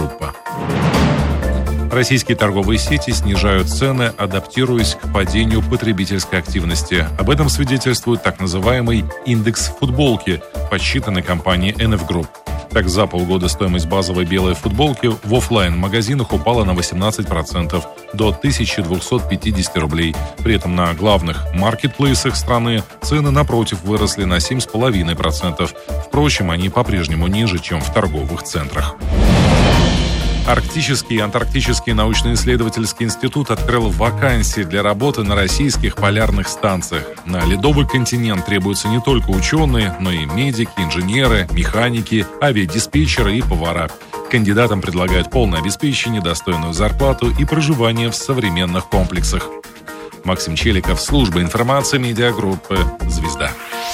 медиагруппа. Российские торговые сети снижают цены, адаптируясь к падению потребительской активности. Об этом свидетельствует так называемый индекс футболки, подсчитанный компанией NF Group. Так, за полгода стоимость базовой белой футболки в офлайн-магазинах упала на 18%, до 1250 рублей. При этом на главных маркетплейсах страны цены, напротив, выросли на 7,5%. Впрочем, они по-прежнему ниже, чем в торговых центрах. Арктический и Антарктический научно-исследовательский институт открыл вакансии для работы на российских полярных станциях. На ледовый континент требуются не только ученые, но и медики, инженеры, механики, авиадиспетчеры и повара. Кандидатам предлагают полное обеспечение, достойную зарплату и проживание в современных комплексах. Максим Челиков, служба информации медиагруппы «Звезда».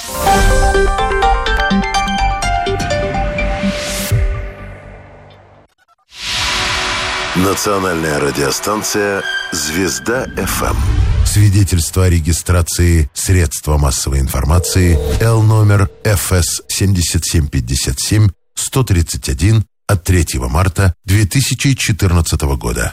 Национальная радиостанция «Звезда ФМ». Свидетельство о регистрации средства массовой информации Л номер ФС 7757-131 от 3 марта 2014 года.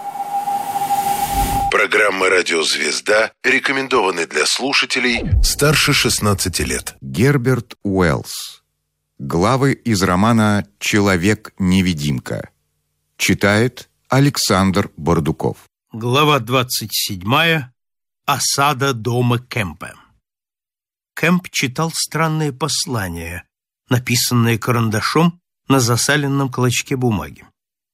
Программа «Радио Звезда» рекомендованы для слушателей старше 16 лет. Герберт Уэллс. Главы из романа «Человек-невидимка». Читает Александр Бардуков. Глава 27. Осада дома Кэмпа. Кэмп читал странное послание, написанное карандашом на засаленном клочке бумаги.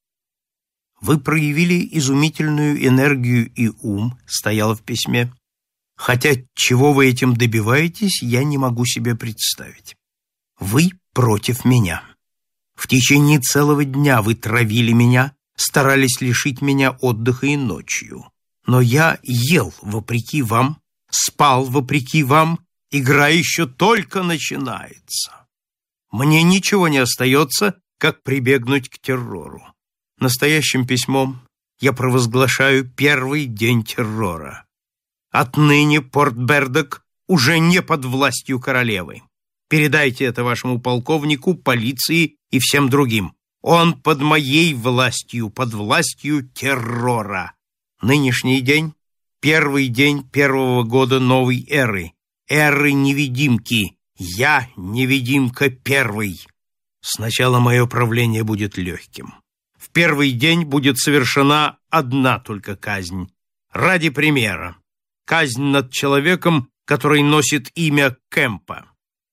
«Вы проявили изумительную энергию и ум», стояло в письме, «хотя чего вы этим добиваетесь, я не могу себе представить. Вы против меня. В течение целого дня вы травили меня, старались лишить меня отдыха и ночью. Но я ел вопреки вам, спал вопреки вам, игра еще только начинается. Мне ничего не остается, как прибегнуть к террору. Настоящим письмом я провозглашаю первый день террора. Отныне Порт-Бердок уже не под властью королевы. Передайте это вашему полковнику, полиции и всем другим. Он под моей властью, под властью террора. Нынешний день — первый день первого года новой эры, эры невидимки. Я невидимка первый. Сначала мое правление будет легким. В первый день будет совершена одна только казнь. Ради примера. Казнь над человеком, который носит имя Кэмпа.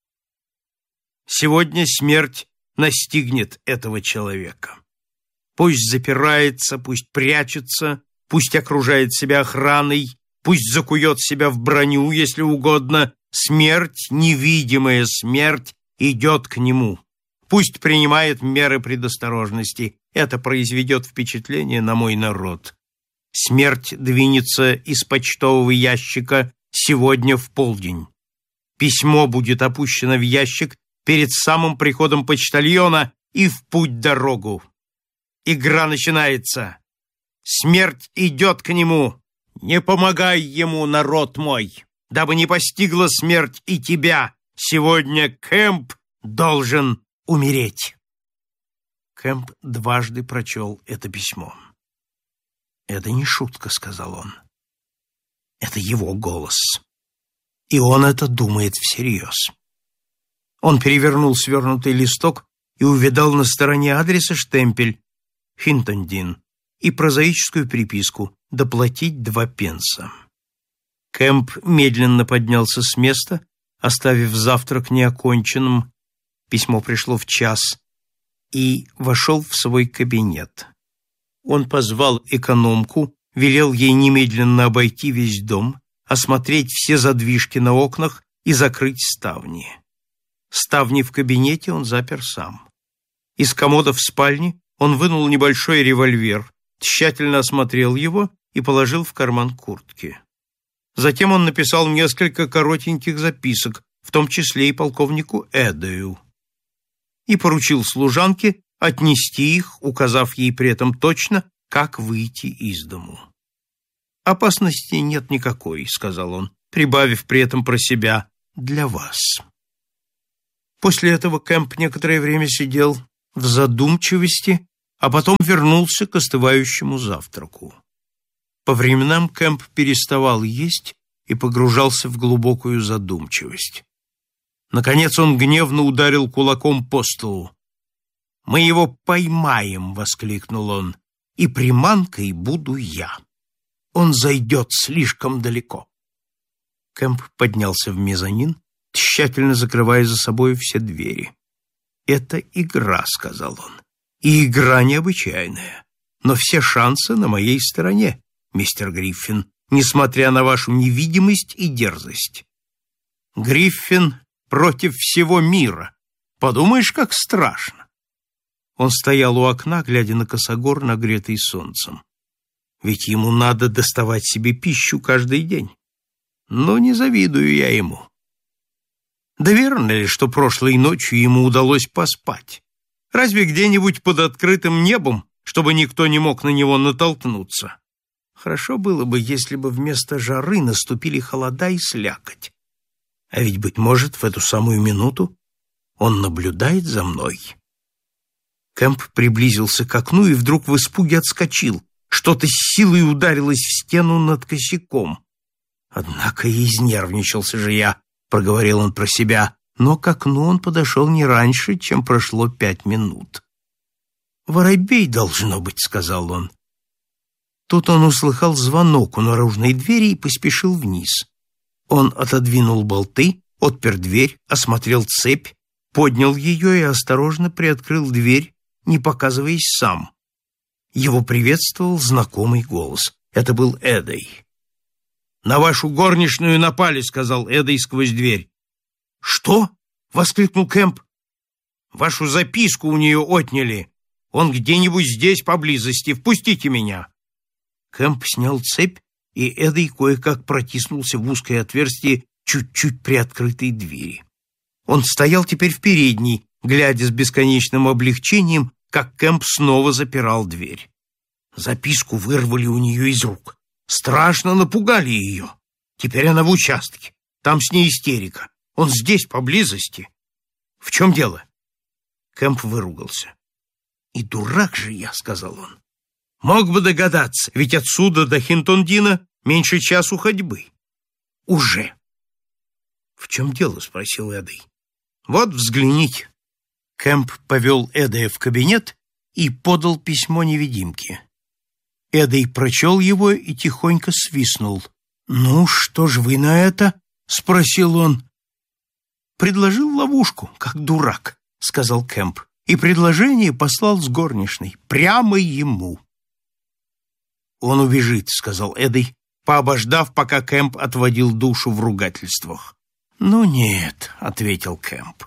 Сегодня смерть настигнет этого человека. Пусть запирается, пусть прячется, пусть окружает себя охраной, пусть закует себя в броню, если угодно. Смерть, невидимая смерть, идет к нему. Пусть принимает меры предосторожности. Это произведет впечатление на мой народ. Смерть двинется из почтового ящика сегодня в полдень. Письмо будет опущено в ящик перед самым приходом почтальона и в путь-дорогу. Игра начинается. Смерть идет к нему. Не помогай ему, народ мой, дабы не постигла смерть и тебя. Сегодня Кэмп должен умереть. Кэмп дважды прочел это письмо. «Это не шутка», — сказал он. «Это его голос. И он это думает всерьез». Он перевернул свернутый листок и увидал на стороне адреса штемпель «Хинтондин» и прозаическую приписку «Доплатить 2 пенса». Кэмп медленно поднялся с места, оставив завтрак неоконченным. Письмо пришло в час. И вошел в свой кабинет. Он позвал экономку, велел ей немедленно обойти весь дом, осмотреть все задвижки на окнах и закрыть ставни. Ставни в кабинете он запер сам. Из комода в спальне он вынул небольшой револьвер, тщательно осмотрел его и положил в карман куртки. Затем он написал несколько коротеньких записок, в том числе и полковнику Эдою, и поручил служанке отнести их, указав ей при этом точно, как выйти из дому. «Опасности нет никакой», — сказал он, прибавив при этом про себя «для вас». После этого Кэмп некоторое время сидел в задумчивости, а потом вернулся к остывающему завтраку. По временам Кэмп переставал есть и погружался в глубокую задумчивость. Наконец он гневно ударил кулаком по столу. «Мы его поймаем!» — воскликнул он. «И приманкой буду я. Он зайдет слишком далеко». Кэмп поднялся в мезонин, тщательно закрывая за собой все двери. «Это игра», — сказал он. «И игра необычайная. Но все шансы на моей стороне, мистер Гриффин, несмотря на вашу невидимость и дерзость. Гриффин против всего мира. Подумаешь, как страшно». Он стоял у окна, глядя на косогор, нагретый солнцем. Ведь ему надо доставать себе пищу каждый день. Но не завидую я ему. Да верно ли, что прошлой ночью ему удалось поспать? Разве где-нибудь под открытым небом, чтобы никто не мог на него натолкнуться? Хорошо было бы, если бы вместо жары наступили холода и слякоть. А ведь, быть может, в эту самую минуту он наблюдает за мной. Кэмп приблизился к окну и вдруг в испуге отскочил. Что-то с силой ударилось в стену над косяком. «Однако и изнервничался же я», — проговорил он про себя, но к окну он подошел не раньше, чем прошло 5 минут. «Воробей, должно быть», — сказал он. Тут он услыхал звонок у наружной двери и поспешил вниз. Он отодвинул болты, отпер дверь, осмотрел цепь, поднял ее и осторожно приоткрыл дверь, не показываясь сам. Его приветствовал знакомый голос. Это был Эдей. «На вашу горничную напали», — сказал Эдей сквозь дверь. «Что?» — воскликнул Кэмп. «Вашу записку у нее отняли. Он где-нибудь здесь поблизости. Впустите меня». Кэмп снял цепь, и Эдей кое-как протиснулся в узкое отверстие чуть-чуть приоткрытой двери. Он стоял теперь в передней, глядя с бесконечным облегчением, как Кэмп снова запирал дверь. Записку вырвали у нее из рук. Страшно напугали ее. Теперь она в участке. Там с ней истерика. Он здесь, поблизости. В чем дело? Кэмп выругался. «И дурак же я», — сказал он. «Мог бы догадаться, ведь отсюда до Хинтондина меньше часу ходьбы». «Уже». «В чем дело?» — спросил Эдей. «Вот, взгляните». Кэмп повел Эдея в кабинет и подал письмо невидимке. Эдей прочел его и тихонько свистнул. «Ну, что ж вы на это?» — спросил он. «Предложил ловушку, как дурак», — сказал Кэмп, и предложение послал с горничной, прямо ему. «Он убежит», — сказал Эдей, пообождав, пока Кэмп отводил душу в ругательствах. «Ну нет», — ответил Кэмп.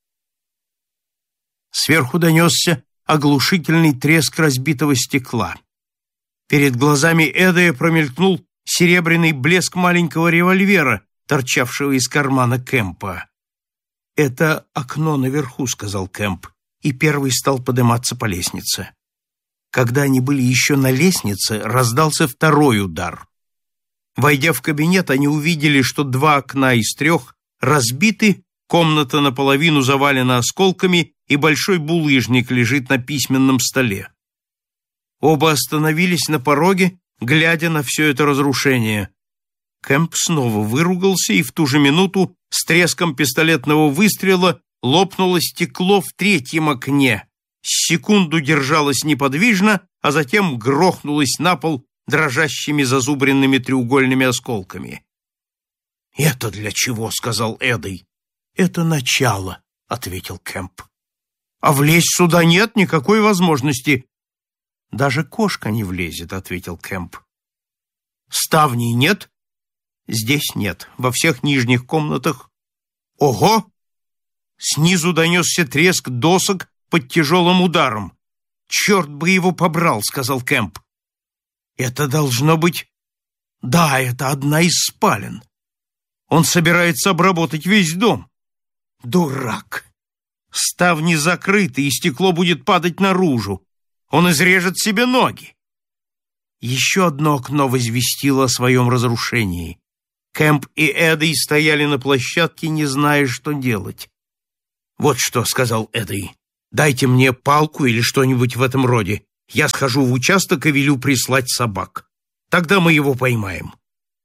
Сверху донесся оглушительный треск разбитого стекла. Перед глазами Эдея промелькнул серебряный блеск маленького револьвера, торчавшего из кармана Кэмпа. «Это окно наверху», — сказал Кэмп, и первый стал подниматься по лестнице. Когда они были еще на лестнице, раздался второй удар. Войдя в кабинет, они увидели, что 2 окна из 3 разбиты, комната наполовину завалена осколками, и большой булыжник лежит на письменном столе. Оба остановились на пороге, глядя на все это разрушение. Кэмп снова выругался, и в ту же минуту с треском пистолетного выстрела лопнуло стекло в 3-м окне. Секунду держалось неподвижно, а затем грохнулось на пол дрожащими зазубренными треугольными осколками. «Это для чего?» — сказал Эдей. «Это начало», — ответил Кэмп. «А влезть сюда нет никакой возможности». «Даже кошка не влезет», — ответил Кэмп. «Ставней нет?» «Здесь нет. Во всех нижних комнатах». «Ого!» Снизу донесся треск досок под тяжелым ударом. «Черт бы его побрал», — сказал Кэмп. «Это должно быть...» «Да, это одна из спален. Он собирается обработать весь дом». «Дурак! Ставни закрыты, и стекло будет падать наружу. Он изрежет себе ноги». Еще одно окно возвестило о своем разрушении. Кэмп и Эдей стояли на площадке, не зная, что делать. «Вот что», — сказал Эдей, — Дайте мне палку или что-нибудь в этом роде. Я схожу в участок и велю прислать собак. Тогда мы его поймаем».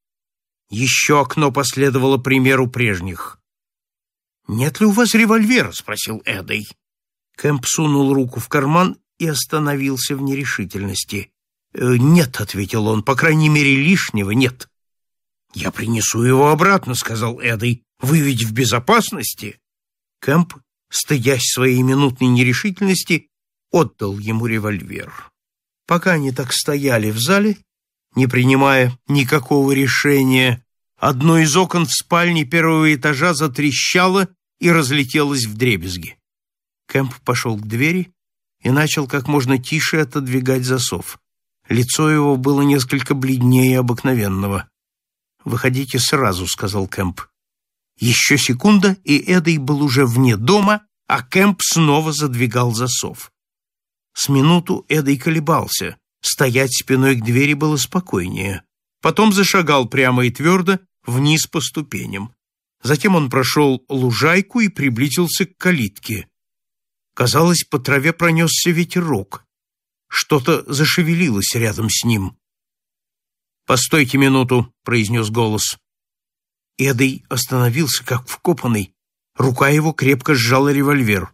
Еще окно последовало примеру прежних. «Нет ли у вас револьвера?» — спросил Эдей. Кэмп сунул руку в карман и остановился в нерешительности. «Нет», — ответил он, — «по крайней мере, лишнего нет». «Я принесу его обратно», — сказал Эдей. «Вы ведь в безопасности?» Кэмп, стыдясь своей минутной нерешительности, отдал ему револьвер. Пока они так стояли в зале, не принимая никакого решения, одно из окон в спальне первого этажа затрещало и разлетелось вдребезги. Кэмп пошел к двери и начал как можно тише отодвигать засов. Лицо его было несколько бледнее обыкновенного. «Выходите сразу», — сказал Кэмп. Еще секунда, и Эдей был уже вне дома, а Кэмп снова задвигал засов. С минуту Эдей колебался. Стоять спиной к двери было спокойнее. Потом зашагал прямо и твердо вниз по ступеням. Затем он прошел лужайку и приблизился к калитке. Казалось, по траве пронесся ветерок. Что-то зашевелилось рядом с ним. «Постойте минуту», — произнес голос. Эдей остановился, как вкопанный. Рука его крепко сжала револьвер.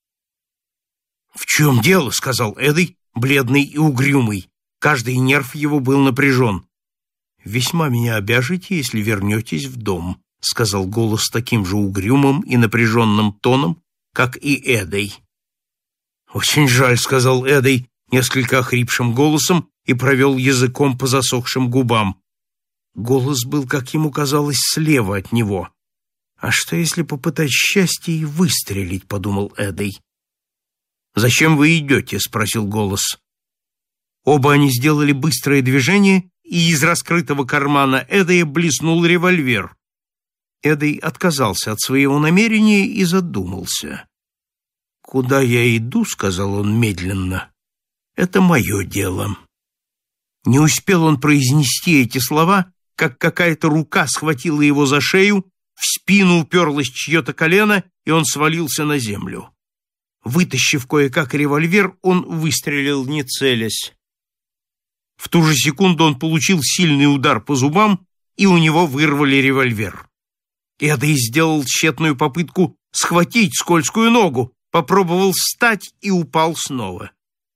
«В чем дело?» — сказал Эдей, бледный и угрюмый. Каждый нерв его был напряжен. «Весьма меня обяжете, если вернетесь в дом», — сказал голос таким же угрюмым и напряженным тоном, как и Эдей. «Очень жаль», — сказал Эдей несколько охрипшим голосом и провел языком по засохшим губам. Голос был, как ему казалось, слева от него. «А что, если попытать счастье и выстрелить?» — подумал Эдей. «Зачем вы идете?» — спросил голос. Оба они сделали быстрое движение, и из раскрытого кармана Эдея блеснул револьвер. Эдей отказался от своего намерения и задумался. «Куда я иду?» — сказал он медленно. «Это мое дело». Не успел он произнести эти слова, как какая-то рука схватила его за шею, в спину уперлось чье-то колено, и он свалился на землю. Вытащив кое-как револьвер, он выстрелил, не целясь. В ту же секунду он получил сильный удар по зубам, и у него вырвали револьвер. Эдей сделал тщетную попытку схватить скользкую ногу, попробовал встать и упал снова.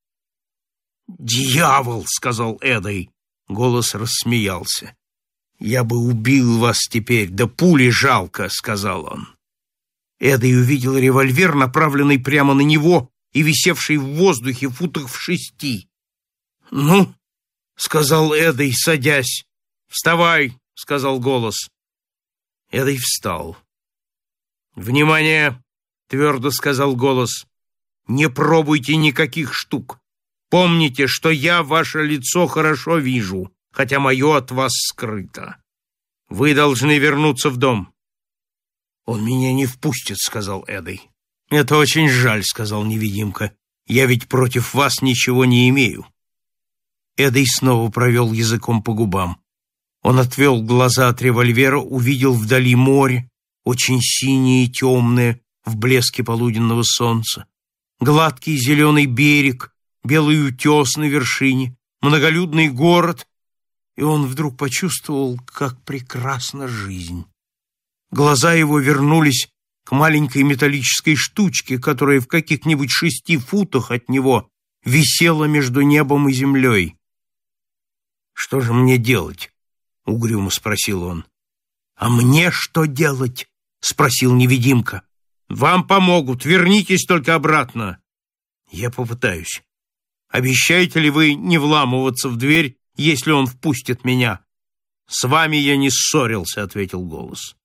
«Дьявол!» — сказал Эдей. Голос рассмеялся. «Я бы убил вас теперь, да пули жалко!» — сказал он. Эдей увидел револьвер, направленный прямо на него и висевший в воздухе футах в 6. «Ну?» — сказал Эдей, садясь. «Вставай!» — сказал голос. Эдей встал. «Внимание!» — твердо сказал голос. «Не пробуйте никаких штук. Помните, что я ваше лицо хорошо вижу, хотя мое от вас скрыто. Вы должны вернуться в дом». «Он меня не впустит», — сказал Эдей. «Это очень жаль», — сказал невидимка. «Я ведь против вас ничего не имею». Эдей снова провел языком по губам. Он отвел глаза от револьвера, увидел вдали море, очень синее и темное, в блеске полуденного солнца, гладкий зеленый берег, белый утес на вершине, многолюдный город, и он вдруг почувствовал, как прекрасна жизнь. Глаза его вернулись к маленькой металлической штучке, которая в каких-нибудь 6 футах от него висела между небом и землей. «Что же мне делать?» — угрюмо спросил он. «А мне что делать?» — спросил невидимка. «Вам помогут, вернитесь только обратно». «Я попытаюсь. Обещаете ли вы не вламываться в дверь, если он впустит меня?» «С вами я не ссорился», — ответил голос.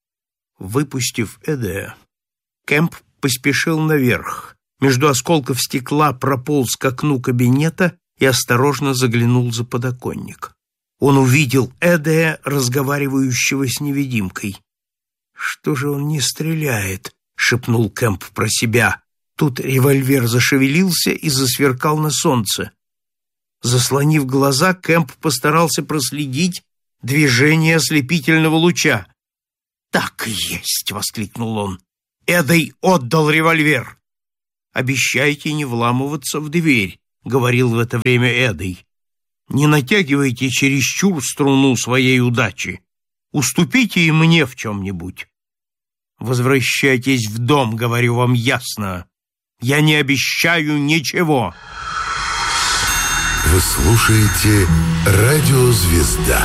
Выпустив Эдея, Кэмп поспешил наверх, между осколков стекла прополз к окну кабинета и осторожно заглянул за подоконник. Он увидел Эдея, разговаривающего с невидимкой. «Что же он не стреляет?» — шепнул Кэмп про себя. Тут револьвер зашевелился и засверкал на солнце. Заслонив глаза, Кэмп постарался проследить движение ослепительного луча. «Так и есть!» — воскликнул он. «Эдей отдал револьвер!» обещайте не вламываться в дверь», — говорил в это время Эдой. «Не натягивайте чересчур струну своей удачи. Уступите и мне в чем-нибудь. Возвращайтесь в дом, говорю вам ясно. Я не обещаю ничего». Вы слушаете «Радио Звезда».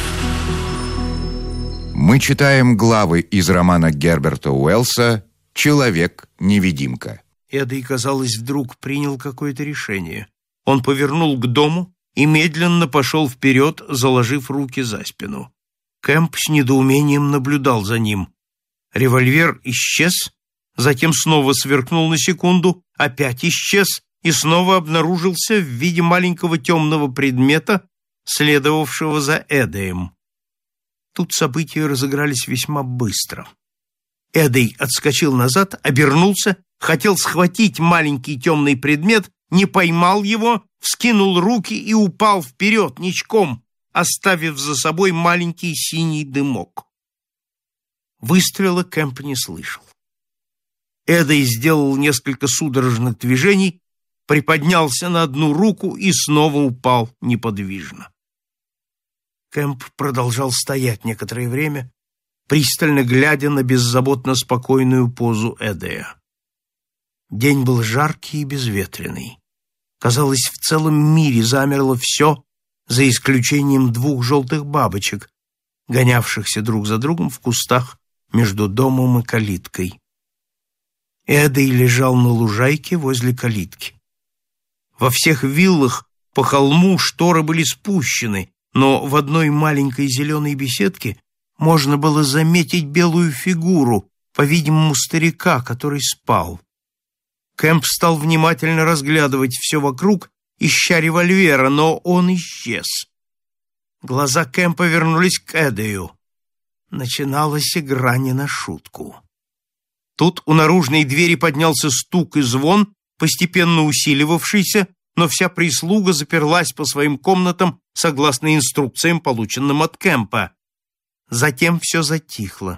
Мы читаем главы из романа Герберта Уэллса «Человек-невидимка». Эдой, казалось, вдруг принял какое-то решение. Он повернул к дому и медленно пошел вперед, заложив руки за спину. Кэмп с недоумением наблюдал за ним. Револьвер исчез, затем снова сверкнул на секунду, опять исчез и снова обнаружился в виде маленького темного предмета, следовавшего за Эдоем. Тут события разыгрались весьма быстро. Эдой отскочил назад, обернулся, хотел схватить маленький темный предмет, не поймал его, вскинул руки и упал вперед ничком, оставив за собой маленький синий дымок. Выстрела Кэмп не слышал. Эдой сделал несколько судорожных движений, приподнялся на одну руку и снова упал неподвижно. Кэмп продолжал стоять некоторое время, пристально глядя на беззаботно спокойную позу Эдоя. День был жаркий и безветренный. Казалось, в целом мире замерло все, за исключением двух желтых бабочек, гонявшихся друг за другом в кустах между домом и калиткой. Эдой лежал на лужайке возле калитки. Во всех виллах по холму шторы были спущены, но в одной маленькой зеленой беседке можно было заметить белую фигуру, по-видимому, старика, который спал. Кэмп стал внимательно разглядывать все вокруг, ища револьвера, но он исчез. Глаза Кэмпа вернулись к Эдою. Начиналась игра не на шутку. Тут у наружной двери поднялся стук и звон, постепенно усиливавшийся, но вся прислуга заперлась по своим комнатам согласно инструкциям, полученным от Кэмпа. Затем все затихло.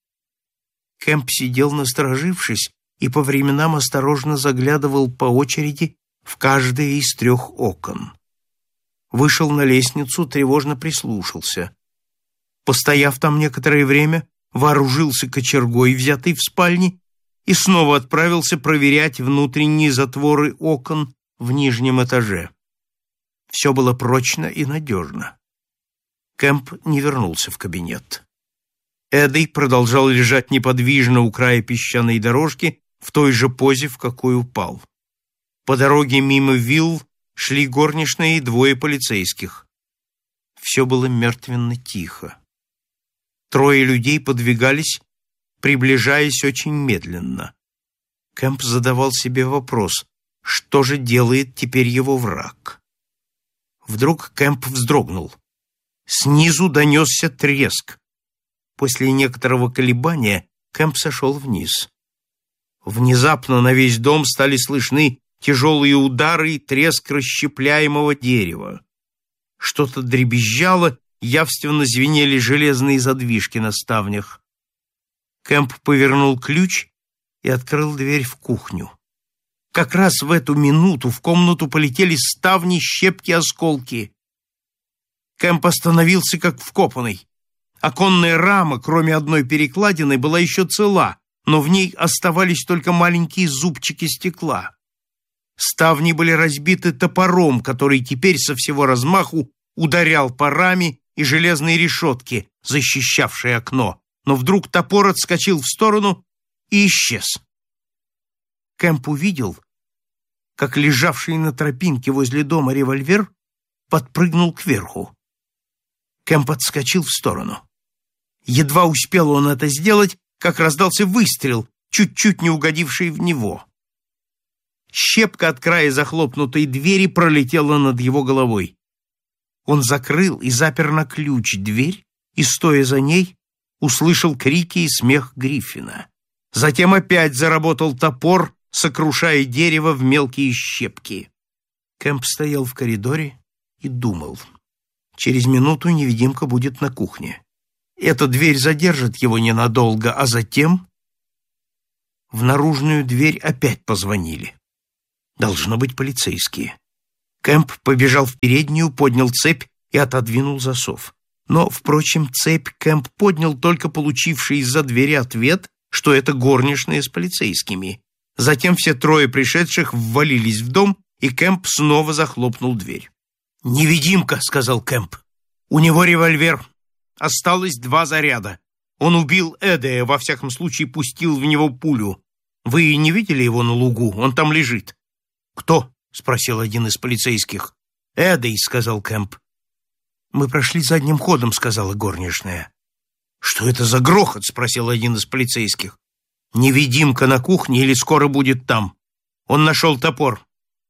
Кэмп сидел насторожившись и по временам осторожно заглядывал по очереди в каждое из 3 окон. Вышел на лестницу, тревожно прислушался. Постояв там некоторое время, вооружился кочергой, взятой в спальне, и снова отправился проверять внутренние затворы окон в нижнем этаже. Все было прочно и надежно. Кэмп не вернулся в кабинет. Эдой продолжал лежать неподвижно у края песчаной дорожки в той же позе, в какой упал. По дороге мимо вилл шли горничные и 2 полицейских. Все было мертвенно тихо. 3 людей подвигались, приближаясь очень медленно. Кэмп задавал себе вопрос, что же делает теперь его враг. Вдруг Кэмп вздрогнул. Снизу донесся треск. После некоторого колебания Кэмп сошел вниз. Внезапно на весь дом стали слышны тяжелые удары и треск расщепляемого дерева. Что-то дребезжало, явственно звенели железные задвижки на ставнях. Кэмп повернул ключ и открыл дверь в кухню. Как раз в эту минуту в комнату полетели ставни, щепки, осколки. Кэмп остановился как вкопанный. Оконная рама, кроме одной перекладины, была еще цела, но в ней оставались только маленькие зубчики стекла. Ставни были разбиты топором, который теперь со всего размаху ударял по раме и железной решетке, защищавшей окно, но вдруг топор отскочил в сторону и исчез. Кэмп увидел, как лежавший на тропинке возле дома револьвер подпрыгнул кверху. Кэмп отскочил в сторону. Едва успел он это сделать, как раздался выстрел, чуть-чуть не угодивший в него. Щепка от края захлопнутой двери пролетела над его головой. Он закрыл и запер на ключ дверь и, стоя за ней, услышал крики и смех Гриффина. Затем опять заработал топор, сокрушая дерево в мелкие щепки. Кэмп стоял в коридоре и думал. Через минуту невидимка будет на кухне. Эта дверь задержит его ненадолго, а затем в наружную дверь опять позвонили. Должно быть полицейские. Кэмп побежал в переднюю, поднял цепь и отодвинул засов. Но, впрочем, цепь Кэмп поднял, только получивший из-за двери ответ, что это горничная с полицейскими. Затем все трое пришедших ввалились в дом, и Кэмп снова захлопнул дверь. «Невидимка», — сказал Кэмп. «У него револьвер. Осталось 2 заряда. Он убил Эдея, во всяком случае пустил в него пулю. Вы не видели его на лугу? Он там лежит». «Кто?» — спросил один из полицейских. «Эдей», — сказал Кэмп. «Мы прошли задним ходом», — сказала горничная. «Что это за грохот?» — спросил один из полицейских. «Невидимка на кухне или скоро будет там. Он нашел топор».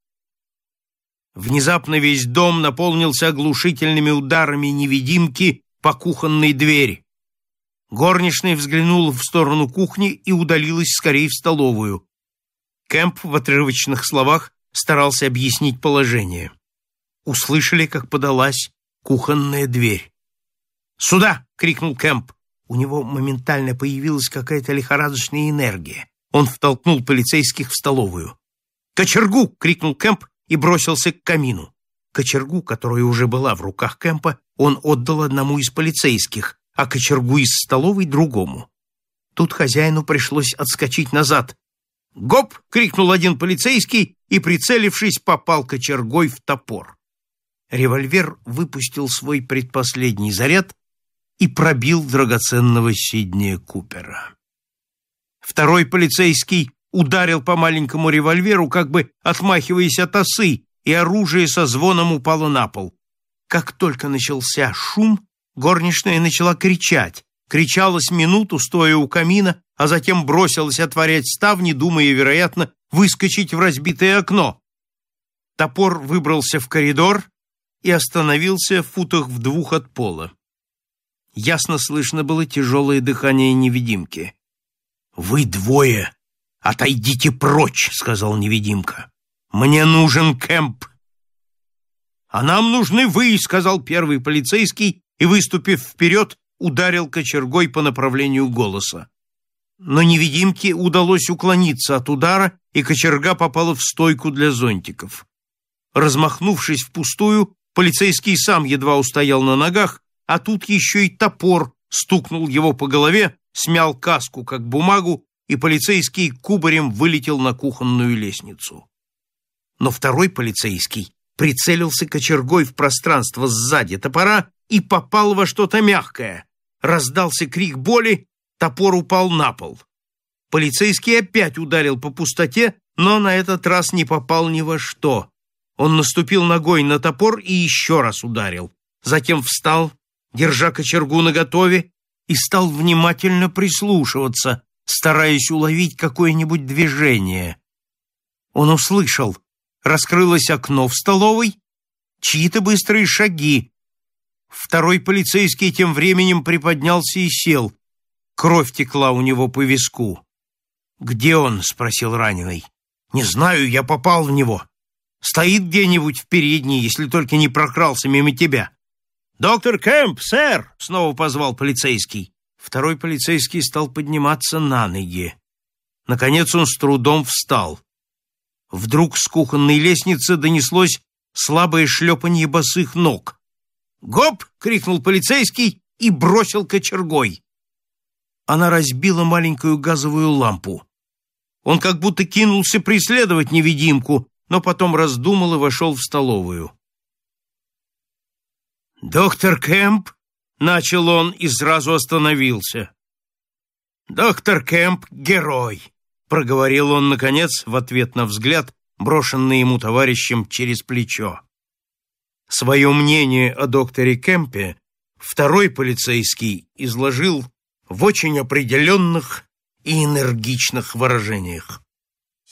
Внезапно весь дом наполнился оглушительными ударами невидимки по кухонной двери. Горничная взглянула в сторону кухни и удалилась скорее в столовую. Кэмп в отрывочных словах старался объяснить положение. Услышали, как подалась кухонная дверь. «Сюда!» — крикнул Кэмп. У него моментально появилась какая-то лихорадочная энергия. Он втолкнул полицейских в столовую. «Кочергу!» — крикнул Кэмп и бросился к камину. Кочергу, которая уже была в руках Кэмпа, он отдал одному из полицейских, а кочергу из столовой — другому. Тут хозяину пришлось отскочить назад. «Гоп!» — крикнул один полицейский и, прицелившись, попал кочергой в топор. Револьвер выпустил свой предпоследний заряд и пробил драгоценного Сиднея Купера. Второй полицейский ударил по маленькому револьверу, как бы отмахиваясь от осы, и оружие со звоном упало на пол. Как только начался шум, горничная начала кричать. Кричала с минуту, стоя у камина, а затем бросилась отворять ставни, думая, вероятно, выскочить в разбитое окно. Топор выбрался в коридор и остановился в футах в 2 от пола. Ясно слышно было тяжелое дыхание невидимки. «Вы 2 отойдите прочь», — сказал невидимка. «Мне нужен Кэмп». «А нам нужны вы», — сказал первый полицейский и, выступив вперед, ударил кочергой по направлению голоса. Но невидимке удалось уклониться от удара, и кочерга попала в стойку для зонтиков. Размахнувшись впустую, полицейский сам едва устоял на ногах, а тут еще и топор стукнул его по голове, смял каску, как бумагу, и полицейский кубарем вылетел на кухонную лестницу. Но второй полицейский прицелился кочергой в пространство сзади топора и попал во что-то мягкое. Раздался крик боли, топор упал на пол. Полицейский опять ударил по пустоте, но на этот раз не попал ни во что. Он наступил ногой на топор и еще раз ударил. Затем встал, держа кочергу наготове, и стал внимательно прислушиваться, стараясь уловить какое-нибудь движение. Он услышал, раскрылось окно в столовой, чьи-то быстрые шаги. Второй полицейский тем временем приподнялся и сел. Кровь текла у него по виску. «Где он?» — спросил раненый. «Не знаю, я попал в него. Стоит где-нибудь в передней, если только не прокрался мимо тебя». «Доктор Кэмп, сэр!» — снова позвал полицейский. Второй полицейский стал подниматься на ноги. Наконец он с трудом встал. Вдруг с кухонной лестницы донеслось слабое шлепанье босых ног. «Гоп!» — крикнул полицейский и бросил кочергой. Она разбила маленькую газовую лампу. Он как будто кинулся преследовать невидимку, но потом раздумал и вошел в столовую. «Доктор Кэмп!» — начал он и сразу остановился. «Доктор Кэмп — герой!» — проговорил он, наконец, в ответ на взгляд, брошенный ему товарищем через плечо. Свое мнение о докторе Кэмпе второй полицейский изложил в очень определенных и энергичных выражениях.